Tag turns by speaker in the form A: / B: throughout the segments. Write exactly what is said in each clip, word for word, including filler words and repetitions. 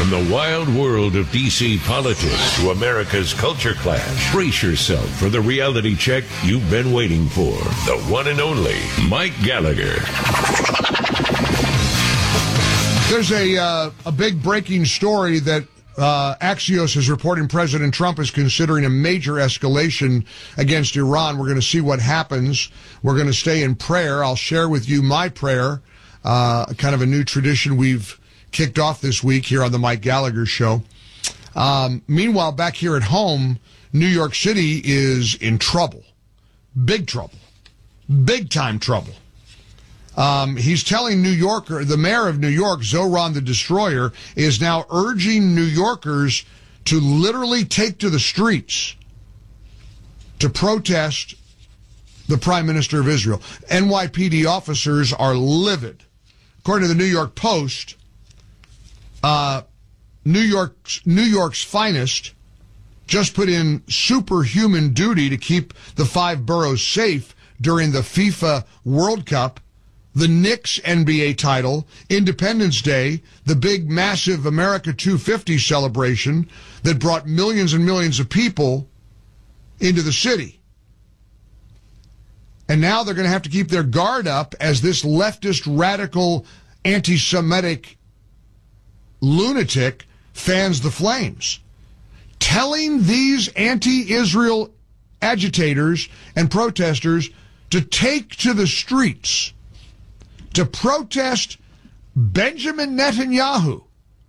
A: From the wild world of D C politics to America's culture clash, brace yourself for the reality check you've been waiting for. The one and only Mike Gallagher.
B: There's a uh, a big breaking story that uh, Axios is reporting President Trump is considering a major escalation against Iran. We're going to see what happens. We're going to stay in prayer. I'll share with you my prayer, uh, kind of a new tradition we've kicked off this week here on the Mike Gallagher Show. Um, meanwhile, back here at home, New York City is in trouble. Big trouble. Big time trouble. Um, he's telling New Yorker, the mayor of New York, Zoran the Destroyer, is now urging New Yorkers to literally take to the streets to protest the Prime Minister of Israel. N Y P D officers are livid. According to the New York Post, Uh, New York's, New York's finest just put in superhuman duty to keep the five boroughs safe during the FIFA World Cup, the Knicks N B A title, Independence Day, the big, massive America two fifty celebration that brought millions and millions of people into the city. And now they're going to have to keep their guard up as this leftist, radical, anti-Semitic lunatic fans the flames, telling these anti-Israel agitators and protesters to take to the streets to protest Benjamin Netanyahu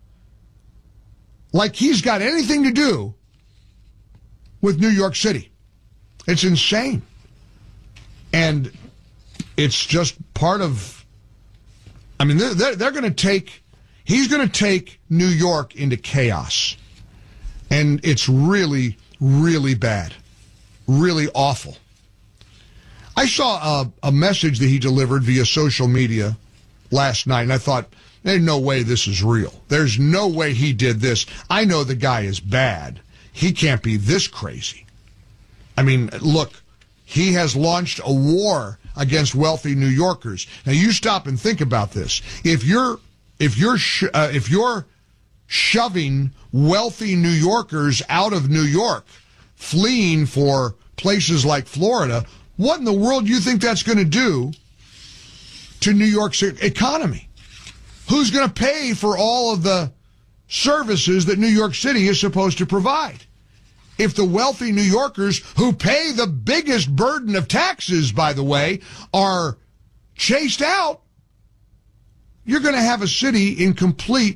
B: like he's got anything to do with New York City. It's insane. And it's just part of, I mean, they're, they're going to take He's going to take New York into chaos. And it's really, really bad. Really awful. I saw a, a message that he delivered via social media last night, and I thought, there's no way this is real. There's no way he did this. I know the guy is bad. He can't be this crazy. I mean, look, he has launched a war against wealthy New Yorkers. Now, you stop and think about this. If you're If you're sh- uh, if you're shoving wealthy New Yorkers out of New York, fleeing for places like Florida, what in the world do you think that's going to do to New York's economy? Who's going to pay for all of the services that New York City is supposed to provide? If the wealthy New Yorkers, who pay the biggest burden of taxes, by the way, are chased out, you're going to have a city in complete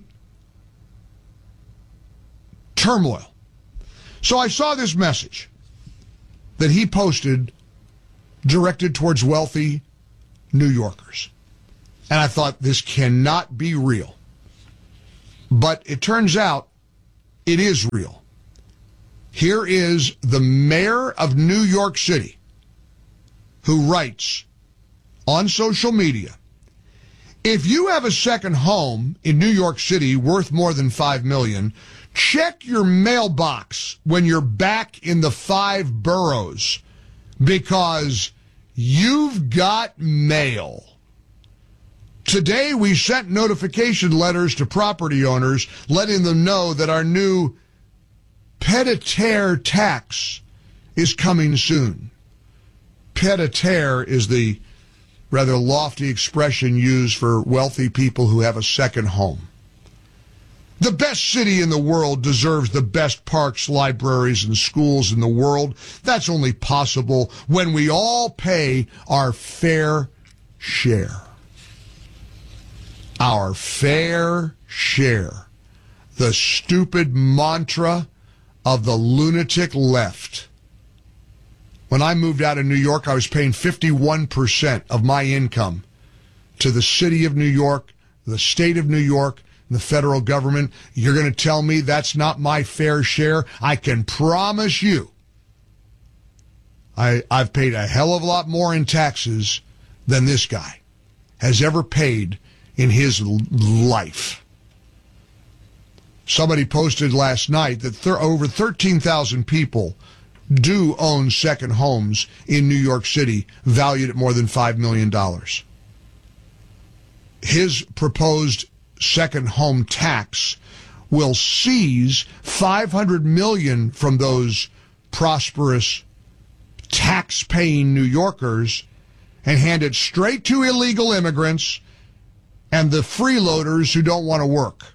B: turmoil. So I saw this message that he posted directed towards wealthy New Yorkers. And I thought, this cannot be real. But it turns out it is real. Here is the mayor of New York City who writes on social media, if you have a second home in New York City worth more than five million dollars, check your mailbox when you're back in the five boroughs because you've got mail. Today we sent notification letters to property owners letting them know that our new pied-à-terre tax is coming soon. Pied-à-terre is the rather lofty expression used for wealthy people who have a second home. The best city in the world deserves the best parks, libraries, and schools in the world. That's only possible when we all pay our fair share. Our fair share. The stupid mantra of the lunatic left. When I moved out of New York, I was paying fifty-one percent of my income to the city of New York, the state of New York, and the federal government. You're going to tell me that's not my fair share? I can promise you I, I've paid a hell of a lot more in taxes than this guy has ever paid in his life. Somebody posted last night that th- over thirteen thousand people do own second homes in New York City valued at more than five million dollars. His proposed second home tax will seize five hundred million dollars from those prosperous, tax-paying New Yorkers and hand it straight to illegal immigrants and the freeloaders who don't want to work.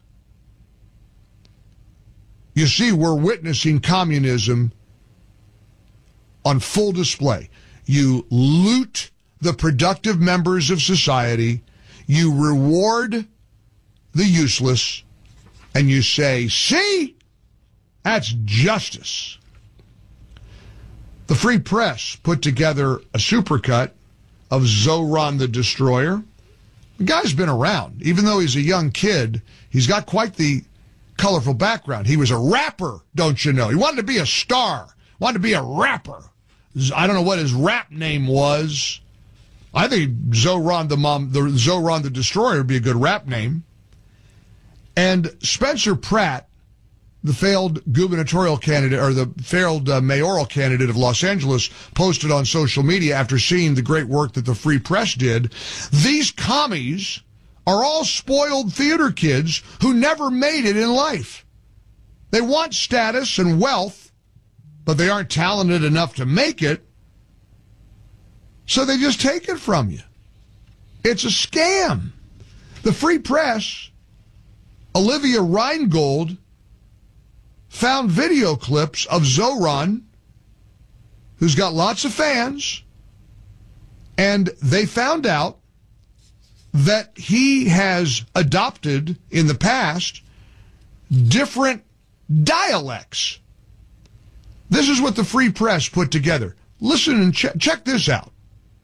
B: You see, we're witnessing communism on full display. You loot the productive members of society, you reward the useless, and you say, see, that's justice. The Free Press put together a supercut of Zoran the Destroyer. The guy's been around. Even though he's a young kid, he's got quite the colorful background. He was a rapper, don't you know? He wanted to be a star, wanted to be a rapper. I don't know what his rap name was. I think Zoran the Mom, the Zoran the Destroyer would be a good rap name. And Spencer Pratt, the failed gubernatorial candidate, or the failed uh, mayoral candidate of Los Angeles, posted on social media after seeing the great work that the Free Press did. These commies are all spoiled theater kids who never made it in life. They want status and wealth, but they aren't talented enough to make it, so they just take it from you. It's a scam. The Free Press, Olivia Reingold, found video clips of Zoran, who's got lots of fans, and they found out that he has adopted in the past different dialects. This is what the Free Press put together. Listen and ch- check this out.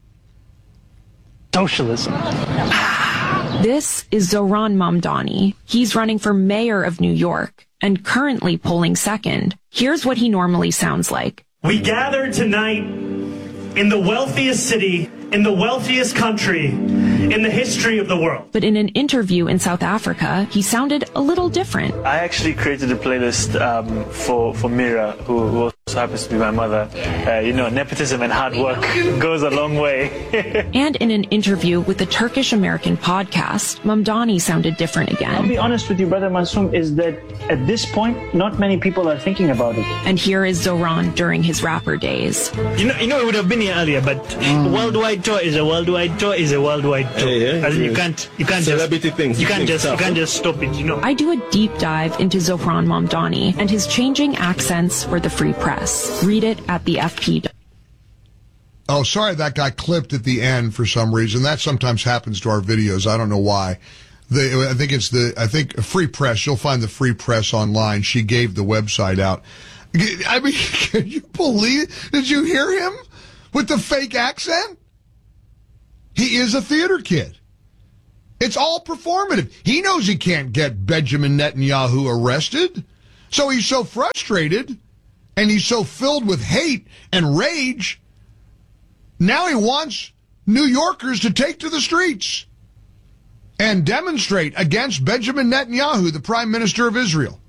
C: Socialism.
D: This is Zoran Mamdani. He's running for mayor of New York and currently polling second. Here's what he normally sounds like.
C: We gather tonight in the wealthiest city, in the wealthiest country, in the history of the world.
D: But in an interview in South Africa, he sounded a little different.
E: I actually created a playlist um, for, for Mira, who, who also happens to be my mother. Uh, you know, nepotism and hard work goes a long way.
D: And in an interview with the Turkish-American podcast, Mamdani sounded different again.
F: I'll be honest with you, Brother Mansoom, is that at this point, not many people are thinking about it.
D: And here is Zoran during his rapper days.
C: You know, you know, it would have been here earlier, but mm. worldwide tour is a worldwide tour is a worldwide tour.
G: Hey, yeah,
C: As in,
G: yeah.
C: you can't, you can't
G: Celebrity
C: just,
G: things,
C: you can't
G: things
C: just,
G: stuff.
C: you can't just stop it. You know.
D: I do a deep dive into Zoran Mamdani and his changing accents for the Free Press. Read it at the F P.
B: Oh, sorry that got clipped at the end for some reason. That sometimes happens to our videos. I don't know why. The, I think it's the, I think Free Press, you'll find the Free Press online. She gave the website out. I mean, can you believe, did you hear him with the fake accent? He is a theater kid. It's all performative. He knows he can't get Benjamin Netanyahu arrested. So he's so frustrated and he's so filled with hate and rage. Now he wants New Yorkers to take to the streets and demonstrate against Benjamin Netanyahu, the Prime Minister of Israel.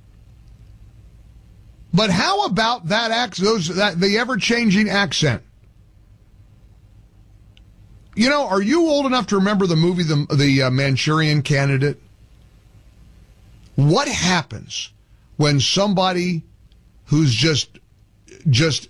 B: But how about that accent, those that the ever-changing accent? You know, are you old enough to remember the movie The, the uh, Manchurian Candidate? What happens when somebody who's just just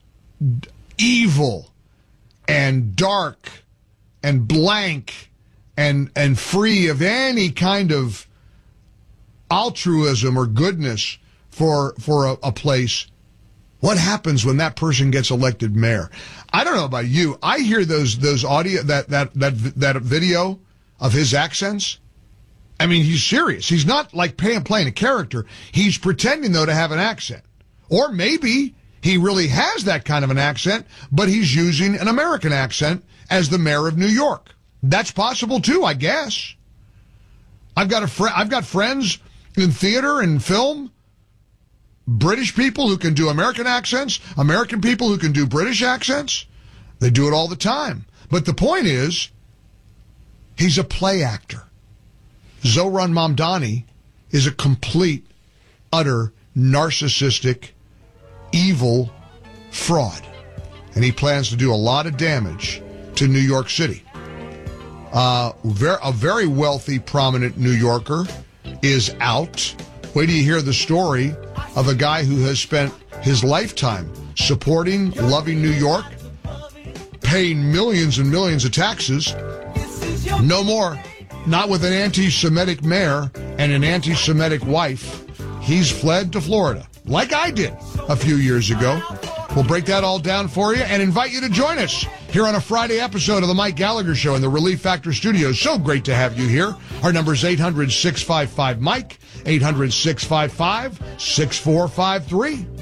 B: evil and dark and blank and and free of any kind of altruism or goodness for for a, a place, what happens when that person gets elected mayor? I don't know about you. I hear those those audio that that that that video of his accents. I mean, he's serious. He's not like playing playing a character. He's pretending though to have an accent, or maybe he really has that kind of an accent, but he's using an American accent as the mayor of New York. That's possible too, I guess. I've got a fr- I've got friends in theater and film. British people who can do American accents, American people who can do British accents. They do it all the time. But the point is, he's a play actor. Zoran Mamdani is a complete, utter, narcissistic, evil fraud. And he plans to do a lot of damage to New York City. Uh, a very wealthy, prominent New Yorker is out Wait till you hear the story of a guy who has spent his lifetime supporting, loving New York, paying millions and millions of taxes. No more. Not with an anti-Semitic mayor and an anti-Semitic wife. He's fled to Florida, like I did a few years ago. We'll break that all down for you and invite you to join us here on a Friday episode of the Mike Gallagher Show in the Relief Factor Studios. So great to have you here. Our number is eight hundred, six five five, Mike, eight hundred, six five five, six four five three.